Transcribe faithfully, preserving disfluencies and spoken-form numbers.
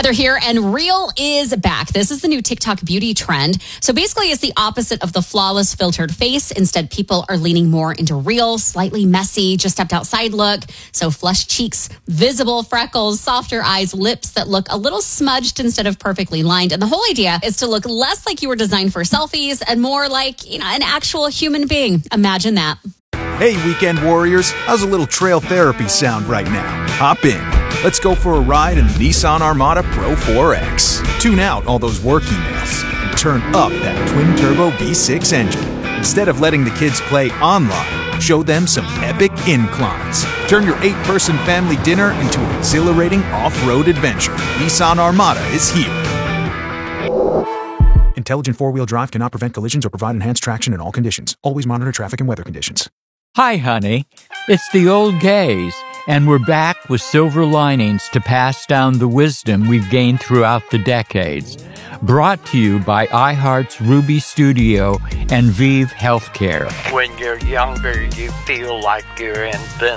Heather here, and Real is back. This is the new TikTok beauty trend. So basically, it's the opposite of the flawless filtered face. Instead, people are leaning more into real, slightly messy, just stepped outside look. So flushed cheeks, visible freckles, softer eyes, lips that look a little smudged instead of perfectly lined. And the whole idea is to look less like you were designed for selfies and more like, you know, an actual human being. Imagine that. Hey, weekend warriors, how's a little trail therapy sound right now? Hop in. Let's go for a ride in the Nissan Armada Pro four X. Tune out all those work emails and turn up that twin-turbo V six engine. Instead of letting the kids play online, show them some epic inclines. Turn your eight-person family dinner into an exhilarating off-road adventure. Nissan Armada is here. Intelligent four-wheel drive cannot prevent collisions or provide enhanced traction in all conditions. Always monitor traffic and weather conditions. Hi, honey. It's the old gays, and we're back with silver linings to pass down the wisdom we've gained throughout the decades. Brought to you by iHeart's Ruby Studio and Vive Healthcare. When you're younger, you feel like you're invincible.